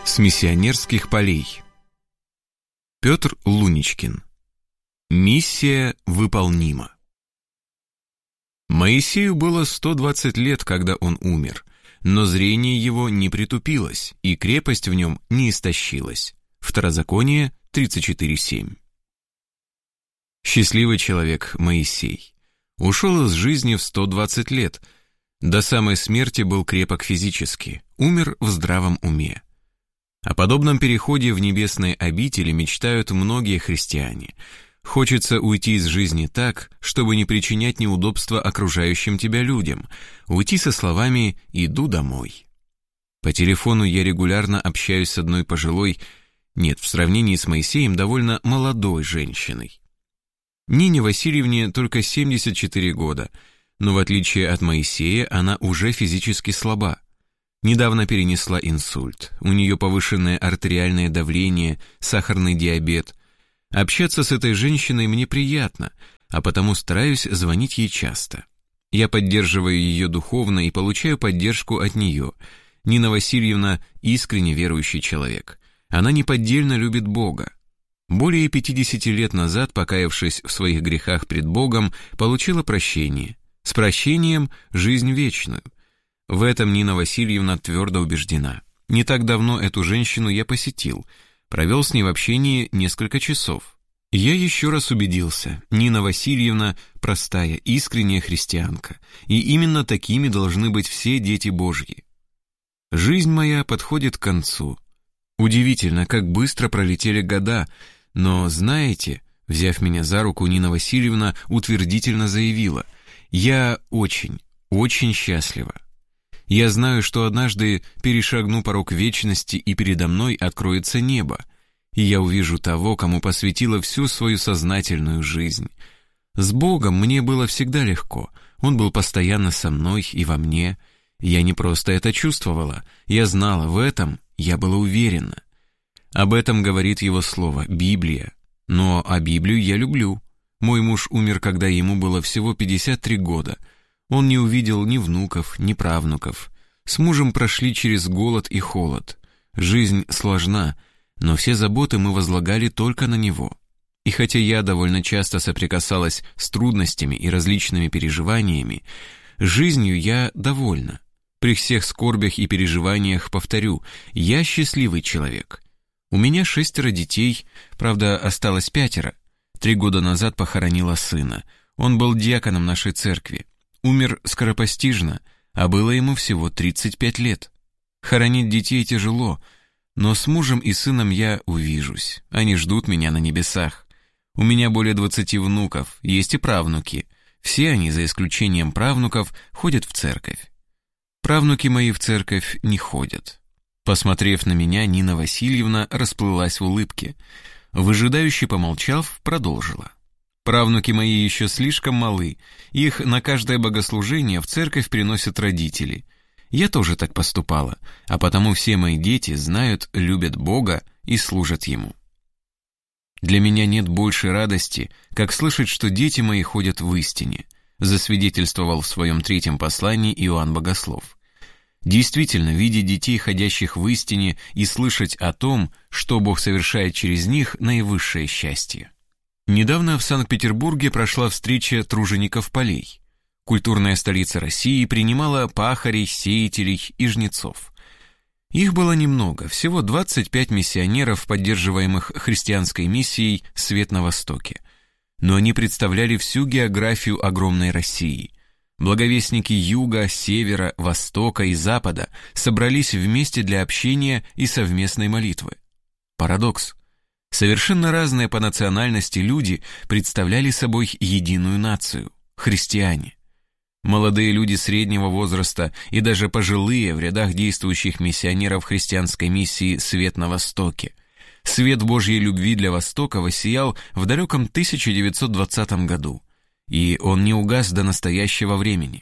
С миссионерских полей. Петр Луничкин. Миссия выполнима. Моисею было 120 лет, когда он умер, но зрение его не притупилось, и крепость в нем не истощилась. Второзаконие 34:7. Счастливый человек Моисей. Ушел из жизни в 120 лет. До самой смерти был крепок физически, умер в здравом уме. О подобном переходе в небесные обители мечтают многие христиане. Хочется уйти из жизни так, чтобы не причинять неудобства окружающим тебя людям, уйти со словами «иду домой». По телефону я регулярно общаюсь с одной пожилой, нет, в сравнении с Моисеем, довольно молодой женщиной. Нине Васильевне только 74 года, но в отличие от Моисея она уже физически слаба. Недавно перенесла инсульт, у нее повышенное артериальное давление, сахарный диабет. Общаться с этой женщиной мне приятно, а потому стараюсь звонить ей часто. Я поддерживаю ее духовно и получаю поддержку от нее. Нина Васильевна искренне верующий человек. Она неподдельно любит Бога. Более 50 лет назад, покаявшись в своих грехах пред Богом, получила прощение. С прощением – жизнь вечную. В этом Нина Васильевна твердо убеждена. Не так давно эту женщину я посетил, провел с ней в общении несколько часов. Я еще раз убедился, Нина Васильевна простая, искренняя христианка, и именно такими должны быть все дети Божьи. Жизнь моя подходит к концу. Удивительно, как быстро пролетели года, но, знаете, взяв меня за руку, Нина Васильевна утвердительно заявила: «Я очень, очень счастлива. Я знаю, что однажды перешагну порог вечности, и передо мной откроется небо, и я увижу того, кому посвятила всю свою сознательную жизнь. С Богом мне было всегда легко, Он был постоянно со мной и во мне. Я не просто это чувствовала, я знала, в этом я была уверена. Об этом говорит Его Слово, Библия. Но а Библию я люблю. Мой муж умер, когда ему было всего 53 года. Он не увидел ни внуков, ни правнуков. С мужем прошли через голод и холод. Жизнь сложна, но все заботы мы возлагали только на него. И хотя я довольно часто соприкасалась с трудностями и различными переживаниями, жизнью я довольна. При всех скорбях и переживаниях повторю, я счастливый человек. У меня 6 детей, правда, осталось 5. 3 года назад похоронила сына. Он был диаконом нашей церкви. Умер скоропостижно, а было ему всего 35 лет. Хоронить детей тяжело, но с мужем и сыном я увижусь. Они ждут меня на небесах. У меня более 20 внуков, есть и правнуки. Все они, за исключением правнуков, ходят в церковь. Правнуки мои в церковь не ходят. Посмотрев на меня, Нина Васильевна расплылась в улыбке. Выжидающе помолчав, продолжила. Правнуки мои еще слишком малы, их на каждое богослужение в церковь приносят родители. Я тоже так поступала, а потому все мои дети знают, любят Бога и служат Ему. Для меня нет большей радости, как слышать, что дети мои ходят в истине, засвидетельствовал в своем 3 послании Иоанн Богослов. Действительно, видеть детей, ходящих в истине, и слышать о том, что Бог совершает через них, наивысшее счастье. Недавно в Санкт-Петербурге прошла встреча тружеников полей. Культурная столица России принимала пахарей, сеятелей и жнецов. Их было немного, всего 25 миссионеров, поддерживаемых христианской миссией «Свет на Востоке». Но они представляли всю географию огромной России. Благовестники юга, севера, востока и запада собрались вместе для общения и совместной молитвы. Парадокс. Совершенно разные по национальности люди представляли собой единую нацию – христиане. Молодые люди среднего возраста и даже пожилые в рядах действующих миссионеров христианской миссии «Свет на Востоке». Свет Божьей любви для Востока воссиял в далеком 1920 году, и он не угас до настоящего времени.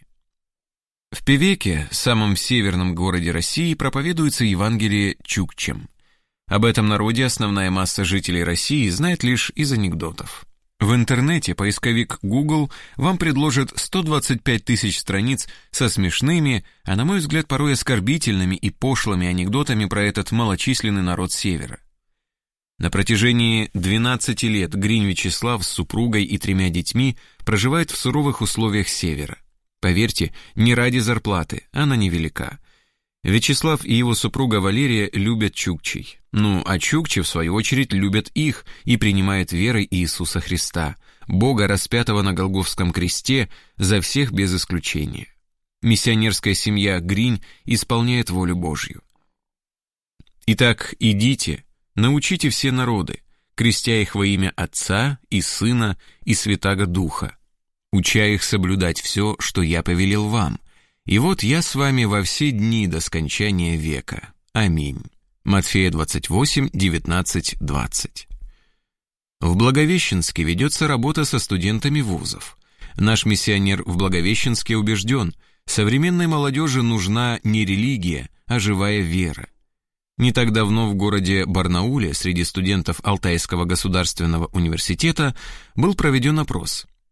В Певеке, самом северном городе России, проповедуется Евангелие чукчам. Об этом народе основная масса жителей России знает лишь из анекдотов. В интернете поисковик Google вам предложит 125 тысяч страниц со смешными, а на мой взгляд порой оскорбительными и пошлыми анекдотами про этот малочисленный народ Севера. На протяжении 12 лет Гринь Вячеслав с супругой и 3 детьми проживает в суровых условиях Севера. Поверьте, не ради зарплаты, она невелика. Вячеслав и его супруга Валерия любят чукчей. А чукчи, в свою очередь, любят их и принимают верой Иисуса Христа, Бога, распятого на Голгофском кресте, за всех без исключения. Миссионерская семья Гринь исполняет волю Божью. Итак, идите, научите все народы, крестя их во имя Отца и Сына и Святаго Духа, уча их соблюдать все, что я повелел вам. И вот я с вами во все дни до скончания века. Аминь. Матфея 28, 19, 20. В Благовещенске ведется работа со студентами вузов. Наш миссионер в Благовещенске убежден, современной молодежи нужна не религия, а живая вера. Не так давно в городе Барнауле среди студентов Алтайского государственного университета был проведен опрос.